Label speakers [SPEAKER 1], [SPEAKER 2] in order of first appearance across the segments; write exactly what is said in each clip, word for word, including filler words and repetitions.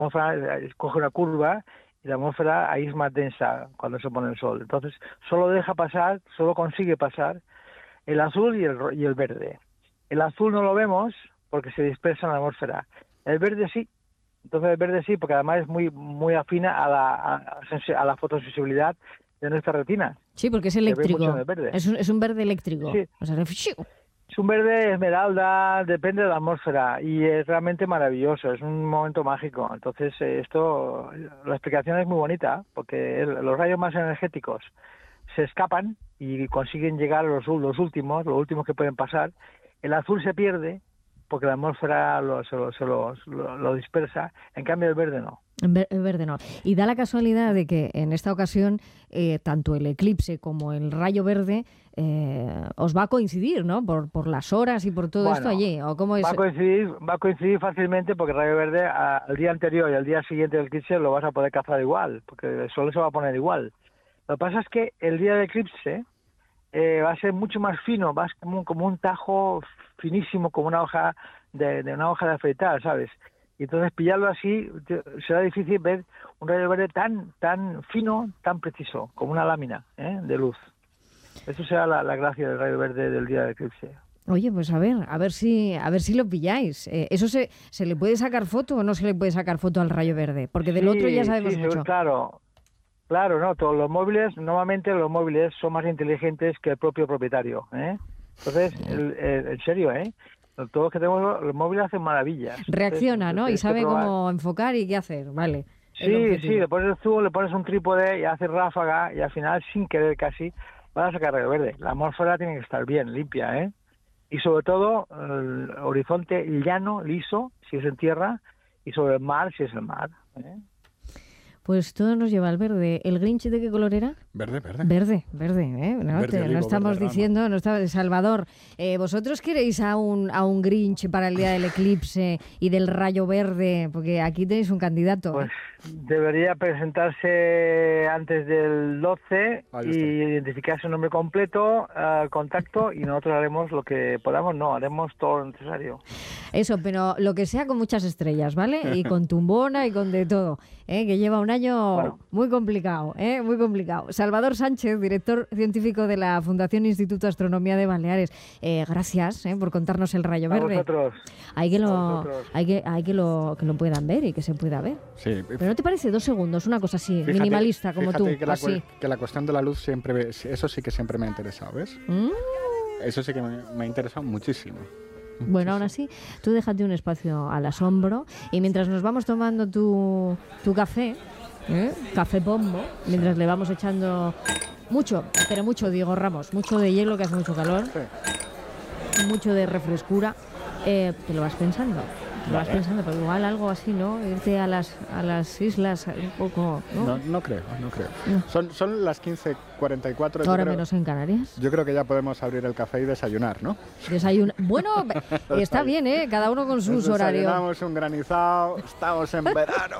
[SPEAKER 1] atmósfera coge una curva y la atmósfera ahí es más densa cuando se pone el sol. Entonces solo deja pasar, solo consigue pasar el azul y el, y el verde. El azul no lo vemos porque se dispersa en la atmósfera. El verde sí. Entonces el verde sí, porque además es muy muy afina a la, a, a la fotosensibilidad de nuestra retina.
[SPEAKER 2] Sí, porque es eléctrico. Es un, es un verde eléctrico.
[SPEAKER 1] Sí.
[SPEAKER 2] O sea,
[SPEAKER 1] es un verde esmeralda, depende de la atmósfera y es realmente maravilloso, es un momento mágico. Entonces esto, la explicación es muy bonita, porque el, los rayos más energéticos se escapan y consiguen llegar a los, los últimos, los últimos que pueden pasar. El azul se pierde porque la atmósfera lo, se, lo, se lo, lo, lo dispersa, en cambio el verde no.
[SPEAKER 2] El verde no. Y da la casualidad de que en esta ocasión eh, tanto el eclipse como el rayo verde eh, os va a coincidir, ¿no? Por, por las horas y por todo
[SPEAKER 1] bueno,
[SPEAKER 2] esto allí. ¿O cómo es?
[SPEAKER 1] Va a coincidir, va a coincidir fácilmente porque el rayo verde a, al día anterior y al día siguiente del eclipse lo vas a poder cazar igual, porque el sol se va a poner igual. Lo que pasa es que el día del eclipse eh, va a ser mucho más fino, va a ser como, como un tajo finísimo, como una hoja de, de una hoja de afeitar, ¿sabes? Y entonces pillarlo así será difícil ver un rayo verde tan tan fino, tan preciso, como una lámina ¿eh? de luz. Eso será la, la gracia del rayo verde del día del eclipse.
[SPEAKER 2] Oye, pues a ver, a ver si, a ver si lo pilláis. Eh, ¿Eso se, se le puede sacar foto o no se le puede sacar foto al rayo verde? Porque del
[SPEAKER 1] sí,
[SPEAKER 2] otro ya sabemos
[SPEAKER 1] sí,
[SPEAKER 2] mucho.
[SPEAKER 1] Claro, claro, no. Todos los móviles, normalmente los móviles son más inteligentes que el propio propietario. ¿eh? Entonces, el, el, en serio, ¿eh? Todos los que tenemos los móviles hacen maravillas.
[SPEAKER 2] Reacciona,
[SPEAKER 1] entonces,
[SPEAKER 2] ¿no? Y sabe
[SPEAKER 1] probar.
[SPEAKER 2] cómo enfocar y qué hacer, vale.
[SPEAKER 1] Sí, sí, le pones el zoom, le pones un trípode y haces ráfaga y al final, sin querer casi, vas a sacar rayo verde. La atmósfera tiene que estar bien, limpia, ¿eh? Y sobre todo, el horizonte llano, liso, si es en tierra, y sobre el mar, si es el mar, ¿eh?
[SPEAKER 2] Pues todo nos lleva al verde. ¿El Grinch de qué color era?
[SPEAKER 3] Verde, verde.
[SPEAKER 2] Verde, verde, ¿eh? No,
[SPEAKER 3] verde
[SPEAKER 2] te,
[SPEAKER 3] olivo,
[SPEAKER 2] no estamos
[SPEAKER 3] verde
[SPEAKER 2] diciendo, no está, Salvador, eh, ¿vosotros queréis a un, a un Grinch para el día del eclipse y del rayo verde? Porque aquí tenéis un candidato.
[SPEAKER 1] Pues debería presentarse antes del doce y identificar su nombre completo, uh, contacto, y nosotros haremos lo que podamos, no, haremos todo lo necesario.
[SPEAKER 2] Eso, pero lo que sea con muchas estrellas, ¿vale? Y con tumbona y con de todo, ¿eh? Que lleva un año bueno. muy complicado, ¿eh? Muy complicado. Salvador Sánchez, director científico de la Fundación Instituto de Astronomía de Baleares. Eh, gracias ¿eh? por contarnos el rayo verde.
[SPEAKER 1] A vosotros.
[SPEAKER 2] Hay que lo, hay que, hay que lo, que lo puedan ver y que se pueda ver.
[SPEAKER 3] Sí.
[SPEAKER 2] Pero ¿no te parece dos segundos, una cosa así,
[SPEAKER 3] fíjate,
[SPEAKER 2] minimalista como tú?
[SPEAKER 3] Que la,
[SPEAKER 2] así.
[SPEAKER 3] que la cuestión de la luz siempre, eso sí que siempre me ha interesado, ¿ves?
[SPEAKER 2] Mm.
[SPEAKER 3] Eso sí que me, me ha interesado muchísimo.
[SPEAKER 2] Bueno, aún así, tú déjate un espacio al asombro y mientras nos vamos tomando tu, tu café, ¿eh? Café bombo, mientras le vamos echando mucho, pero mucho, Diego Ramos, mucho de hielo que hace mucho calor, sí. mucho de refrescura, eh, te lo vas pensando. Lo vas pensando, pero igual algo así, ¿no? Irte a las a las islas un poco, ¿no?
[SPEAKER 3] No, no creo, no creo. No. Son, son las quince cuarenta y cuatro.
[SPEAKER 2] Ahora creo, menos en Canarias.
[SPEAKER 3] Yo creo que ya podemos abrir el café y desayunar, ¿no?
[SPEAKER 2] Desayunar. Bueno, está bien, ¿eh? Cada uno con sus horarios.
[SPEAKER 3] Desayunamos un granizado, estamos en verano.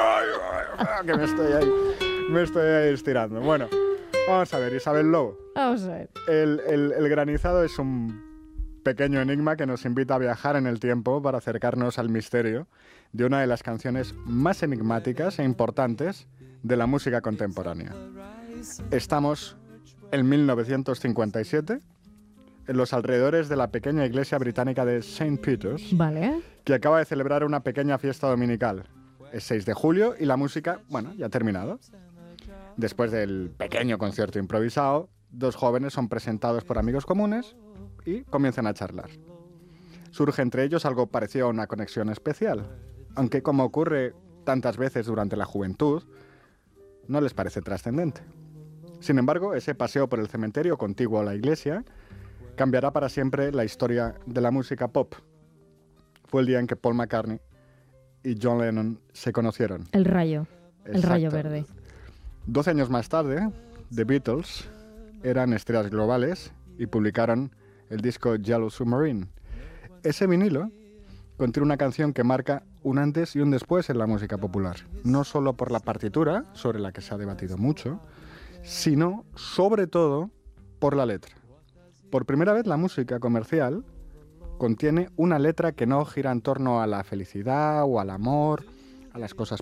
[SPEAKER 3] Que me estoy ahí, me estoy ahí estirando. Bueno, vamos a ver, Isabel Lobo.
[SPEAKER 2] Vamos a ver.
[SPEAKER 3] El, el, el granizado es un pequeño enigma que nos invita a viajar en el tiempo para acercarnos al misterio de una de las canciones más enigmáticas e importantes de la música contemporánea. Estamos en mil novecientos cincuenta y siete, en los alrededores de la pequeña iglesia británica de Saint Peter's,
[SPEAKER 2] vale.
[SPEAKER 3] que acaba de celebrar una pequeña fiesta dominical. Es seis de julio y la música, bueno, ya ha terminado. Después del pequeño concierto improvisado, dos jóvenes son presentados por amigos comunes y comienzan a charlar. Surge entre ellos algo parecido a una conexión especial, aunque como ocurre tantas veces durante la juventud, no les parece trascendente. Sin embargo, ese paseo por el cementerio contiguo a la iglesia cambiará para siempre la historia de la música pop. Fue el día en que Paul McCartney y John Lennon se conocieron.
[SPEAKER 2] El rayo, Exacto. el rayo verde.
[SPEAKER 3] Doce años más tarde, The Beatles eran estrellas globales y publicaron el disco Yellow Submarine. Ese vinilo contiene una canción que marca un antes y un después en la música popular, no solo por la partitura, sobre la que se ha debatido mucho, sino, sobre todo, por la letra. Por primera vez la música comercial contiene una letra que no gira en torno a la felicidad o al amor, a las cosas